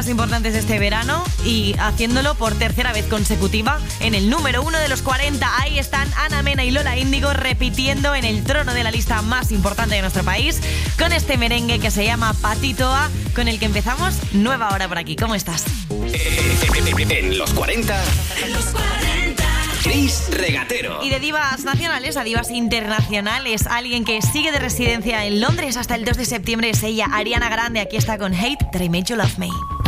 más importantes de este verano y haciéndolo por tercera vez consecutiva en el número 1 de los 40. Ahí están Ana Mena y Lola Índigo repitiendo en el trono de la lista más importante de nuestro país con este merengue que se llama Patitoa, con el que empezamos nueva hora por aquí. ¿Cómo estás? En los 40. Chris Regatero. Y de divas nacionales a divas internacionales, alguien que sigue de residencia en Londres hasta el 2 de septiembre es ella, Ariana Grande. Aquí está con Hate That I Made You Love Me.